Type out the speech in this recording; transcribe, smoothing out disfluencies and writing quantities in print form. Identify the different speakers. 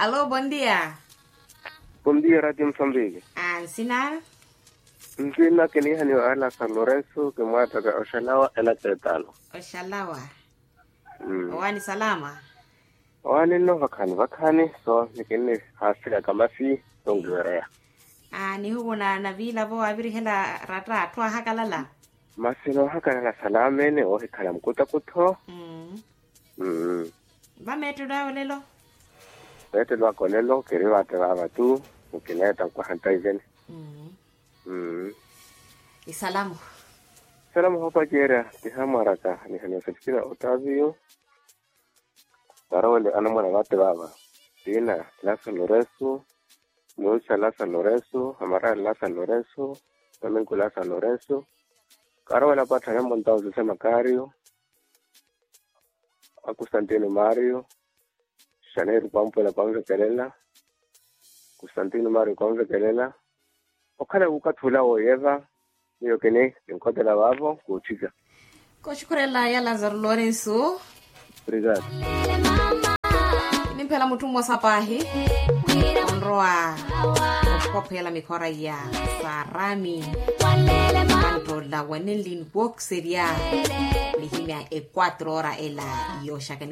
Speaker 1: Alô, bom dia.
Speaker 2: Bom dia, Radio Moçambique.
Speaker 1: Ensinar?
Speaker 2: Nsina kinihani wa ala San Lorenzo kimwata ka Oshalawa ela Tetalo.
Speaker 1: Oshalawa. Wani salama?
Speaker 2: Wani no vakani so nikini hasika kamasi tongwerea.
Speaker 1: Ni huko na vila vo aviri hela rata twa hakalala.
Speaker 2: Masino hakana salamene o hikala mkuta kutho.
Speaker 1: Ba metu dawo lelo?
Speaker 2: Bete lwa konelo kiriwa te baba tu ukineta kwa hantaizen.
Speaker 1: Isalamu.
Speaker 2: Salamu hapa jera tihamaraka ni hanifikira Otavio. Tarawele anamwana wate baba. Dina la San Lorenzo, Musa la San Lorenzo, Amara la San Lorenzo, Domingo la San Lorenzo. Carola pata ya montao se Macario. A Constantino Mario. Chanel Pampo la Pampa Kelela. Constantino Mario Pampa Kelela. Okala ukatula oyeva. Yo kene enkote la babo kuchika.
Speaker 1: Kochukurela ya Lazaro Lorenzo.
Speaker 2: Obrigado.
Speaker 1: Nimpela mutumwa sapahi. Onroa. Kopela mikora ya Sarami. Kanto la wanelin boxeria. Lihimia 4 horas ela yosha